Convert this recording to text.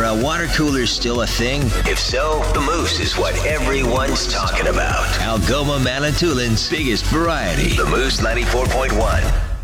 Are water coolers still a thing? If so, the Moose is what everyone's talking about. Algoma Manitoulin's biggest variety. The Moose 94.1.